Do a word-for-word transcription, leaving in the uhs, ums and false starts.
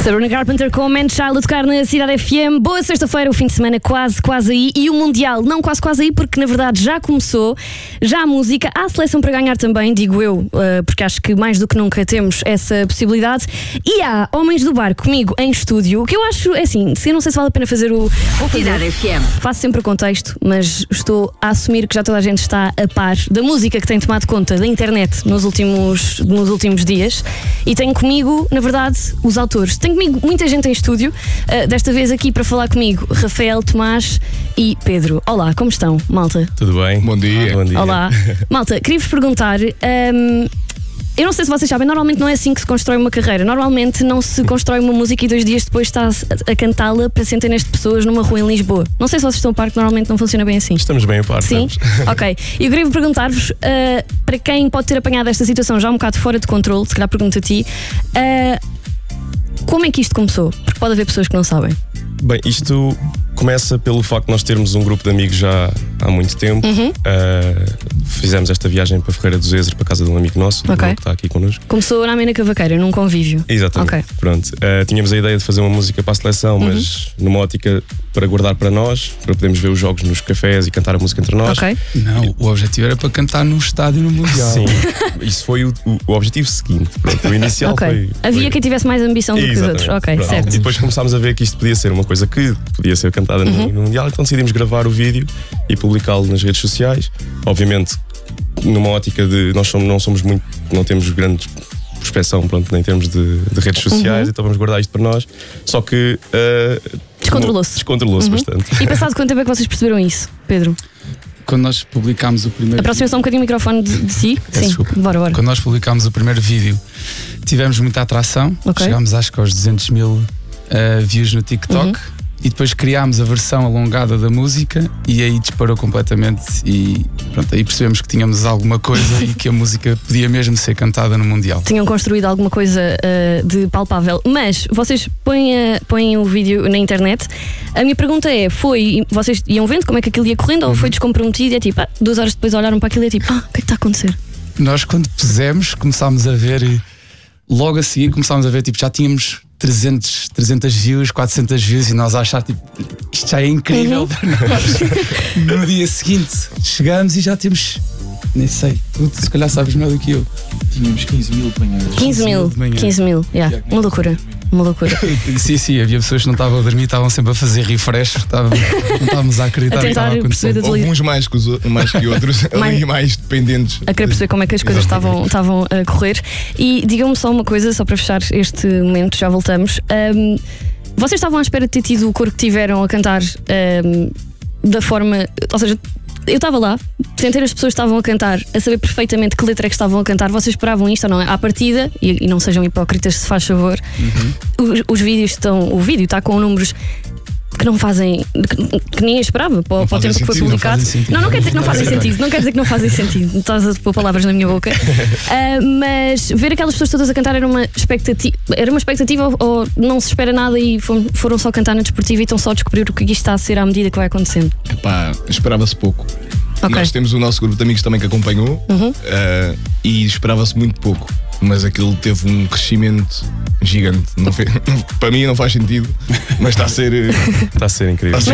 Sabrina Carpenter com Man Child a tocar na Cidade F M. Boa sexta-feira, o fim de semana quase, quase aí. E o Mundial, não quase, quase aí, porque na verdade já começou. Já a música, há a seleção para ganhar também, digo eu, porque acho que mais do que nunca temos essa possibilidade. E há Homens do Bar comigo em estúdio, o que eu acho, é assim, eu não sei se vale a pena fazer o... Vou fazer. Cidade F M. Faço sempre o contexto, mas estou a assumir que já toda a gente está a par da música que tem tomado conta da internet nos últimos, nos últimos dias. E tenho comigo, na verdade, os autores. Tenho comigo muita gente em estúdio, uh, desta vez aqui para falar comigo, Rafael, Tomás e Pedro. Olá, como estão, malta? Tudo bem? Bom dia. Ah, bom dia. Olá. Malta, queria-vos perguntar, um, eu não sei se vocês sabem, normalmente não é assim que se constrói uma carreira. Normalmente não se constrói uma música e dois dias depois está a, a cantá-la para centenas de pessoas numa rua em Lisboa. Não sei se vocês estão a par, que normalmente não funciona bem assim. Estamos bem a par. Sim? Estamos. Ok. E eu queria perguntar-vos, uh, para quem pode ter apanhado esta situação já um bocado fora de controle, se calhar pergunto a ti, uh, como é que isto começou? Porque pode haver pessoas que não sabem. Bem, isto começa pelo facto de nós termos um grupo de amigos já há muito tempo. Uhum. Uh, fizemos esta viagem para Ferreira do Zezer, para a casa de um amigo nosso, Ok. que está aqui connosco. Começou na Amena Cavaqueira, num convívio. Exatamente. Ok. Pronto. Uh, tínhamos a ideia de fazer uma música para a seleção, Uhum. mas numa ótica para guardar para nós, para podermos ver os jogos nos cafés e cantar a música entre nós. Ok. Não, o objetivo era para cantar no estádio no Mundial. Sim, isso foi o, o, o objetivo seguinte. Pronto, o inicial Ok. foi. Havia foi... quem tivesse mais ambição do que os Exatamente. outros. Ok, Pronto. certo. E depois começámos a ver que isto podia ser uma coisa que podia ser cantada Uhum. no, no Mundial, então decidimos gravar o vídeo e publicá-lo nas redes sociais. Obviamente, numa ótica de nós somos, não somos muito, não temos grande prospeção, pronto, em termos de, de redes sociais, Uhum. então vamos guardar isto para nós. Só que uh, Descontrolou-se. Descontrolou-se Uhum. bastante. E passado quanto tempo é que vocês perceberam isso, Pedro? Quando nós publicámos o primeiro Aproxima só um bocadinho o microfone de, de si. Peço Sim, desculpa. bora, bora. Quando nós publicámos o primeiro vídeo, tivemos muita atração. Ok. Chegámos acho que aos duzentos mil uh, views no TikTok. Uhum. E depois criámos a versão alongada da música e aí disparou completamente e pronto, aí percebemos que tínhamos alguma coisa e que a música podia mesmo ser cantada no Mundial. Tinham construído alguma coisa uh, de palpável, mas vocês põem, uh, põem o vídeo na internet. A minha pergunta é, foi, vocês iam vendo como é que aquilo ia correndo, ou foi descomprometido e é tipo, ah, duas horas depois olharam para aquilo e é tipo, ah, o que é que está a acontecer? Nós quando pusemos começámos a ver e logo a seguir começámos a ver, tipo, já tínhamos trezentos, trezentas views, quatrocentas views e nós a achar, tipo, isto já é incrível Uhum. para nós. No dia seguinte chegamos e já temos, nem sei, tu se calhar sabes melhor do que eu. Tínhamos quinze mil de manhã. quinze mil, de manhã. quinze mil, yeah, uma loucura, uma loucura. Sim, sim, havia pessoas que não estavam a dormir, estavam sempre a fazer refresh, estavam, não estávamos a acreditar A que estava a tentar acontecer. perceber Houve uns mais que, os, outros- mais que outros, Mais- ali mais dependentes. A querer perceber como é que as coisas estavam, estavam a correr. E digam-me só uma coisa, só para fechar este momento, já voltamos. Um, vocês estavam à espera de ter tido o coro que tiveram a cantar um, da forma. Ou seja, eu estava lá, centenas de pessoas estavam a cantar, a saber perfeitamente que letra é que estavam a cantar. Vocês esperavam isto ou não? À partida, e, e não sejam hipócritas, se faz favor, os, os vídeos estão. O vídeo está com números que não fazem. que, que ninguém esperava para, o- para o fazem tempo que foi sentido, não publicado. fazem sentido. Não, não quer dizer que não fazem sentido. Não quer dizer que não fazem sentido. Estás a pôr palavras na minha boca. Ah, mas ver aquelas pessoas todas a cantar era uma expectativa. Era uma expectativa ou, ou não se espera nada e foram, foram só cantar na desportiva e estão só a descobrir o que isto está a ser à medida que vai acontecendo. Epá, esperava-se pouco. Ok. Nós temos o nosso grupo de amigos também que acompanhou Uhum. eh, e esperava-se muito pouco. Mas aquilo teve um crescimento gigante. Não fe- para mim não faz sentido, mas está a ser. eh, Está a ser incrível. Está a ser